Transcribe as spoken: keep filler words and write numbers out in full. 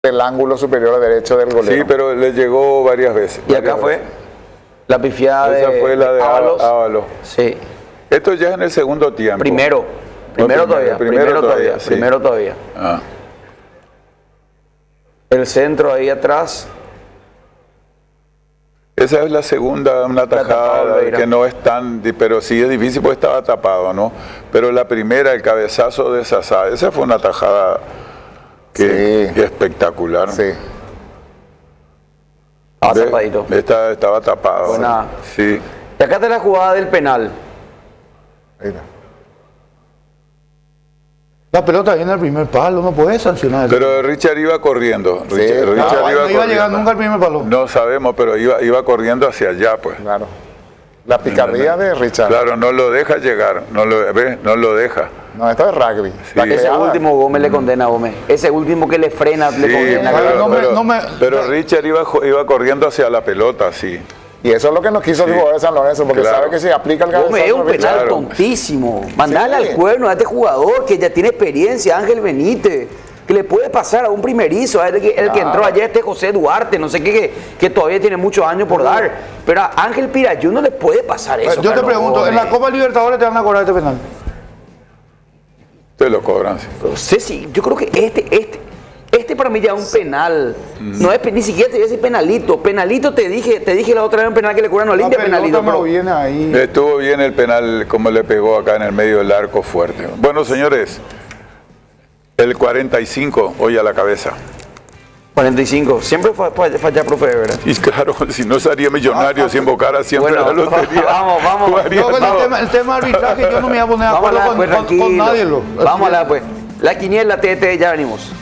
del ángulo superior derecho del golero. Sí, pero le llegó varias veces. Y acá fue la pifiada Esa de, fue la de Ábalos. Ábalos. Sí. Esto ya es en el segundo tiempo. Primero. Primero, No, todavía. primero Primero, todavía. todavía, sí. Primero todavía. Ah. El centro ahí atrás. Esa es la segunda, una tapado tajada Olveira. que no es tan, pero sí es difícil porque estaba tapado, ¿no? Pero la primera, el cabezazo de Sasá, esa fue una tajada que, Sí. que espectacular. Sí. Ah, ¿Ve? tapadito. Esta, estaba tapado. Buena. Sí. Y acá está la jugada del penal. Ahí está. La pelota viene al primer palo, no puedes sancionar. Pero Richard iba corriendo. Sí, Richard, claro. Richard no, iba no iba a llegar corriendo. nunca al primer palo. No sabemos, pero iba, iba corriendo hacia allá, pues. Claro. La picardía de Richard. Claro, no lo deja llegar, no lo, ¿ves? No lo deja. No, esto es rugby. La Sí. Ese creada- último Gómez le condena a Gómez. Ese último que le frena, le Sí, condena. pero, no me- pero- no me- pero Richard iba, jo- iba corriendo hacia la pelota, sí. Y eso es lo que nos quiso el Sí. jugador de San Lorenzo, porque Claro. sabe que si aplica el Gómez es cabezazo un Richard, penal Claro. tontísimo. Mandale Sí. al cuerno a este jugador que ya tiene experiencia, Ángel Benítez. Que le puede pasar a un primerizo, a el que, el que entró ayer, este José Duarte, no sé qué, que, que todavía tiene muchos años por dar. Pero a Ángel Pirayú no le puede pasar eso. Yo te Carlos pregunto, en la Gómez. Copa Libertadores te van a cobrar este penal. Te lo cobran, sí. No sé si, yo creo que este, este, este para mí ya es un penal. No es pe- ni siquiera te voy a decir penalito. Penalito te dije, te dije la otra vez un penal que le cobran a La Olimpia, pelota penalito. me lo Pero viene ahí. Estuvo bien el penal, como le pegó acá en el medio del arco fuerte. Bueno, señores, el cuarenta y cinco hoy a la cabeza. cuarenta y cinco. Siempre fa- fa- falla, profe, ¿verdad? Y claro, si no sería millonario si invocara siempre Bueno, la lotería. vamos, vamos. Jugaría No, pero todo. el tema, el tema de arbitraje yo no me voy a poner de Vamos a acuerdo la con, pues, con- con tranquilo. nadie. Lo, Vamos a la pues. La quiniela T T, ya venimos.